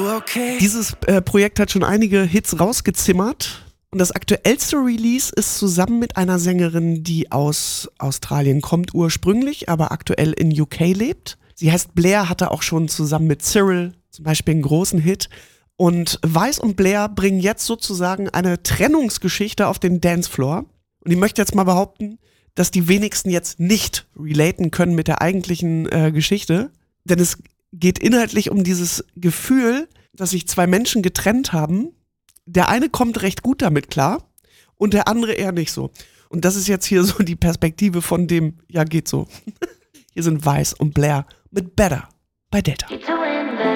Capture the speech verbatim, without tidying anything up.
Okay. Dieses äh, Projekt hat schon einige Hits rausgezimmert. Und das aktuellste Release ist zusammen mit einer Sängerin, die aus Australien kommt ursprünglich, aber aktuell in U K lebt. Sie heißt Blair, hatte auch schon zusammen mit Cyril zum Beispiel einen großen Hit. Und Weiss und Blair bringen jetzt sozusagen eine Trennungsgeschichte auf den Dancefloor. Und ich möchte jetzt mal behaupten, dass die wenigsten jetzt nicht relaten können mit der eigentlichen äh, Geschichte. Denn es geht inhaltlich um dieses Gefühl, dass sich zwei Menschen getrennt haben. Der eine kommt recht gut damit klar und der andere eher nicht so. Und das ist jetzt hier so die Perspektive von dem, ja geht so. Hier sind Weiss und Blair mit Better bei Delta.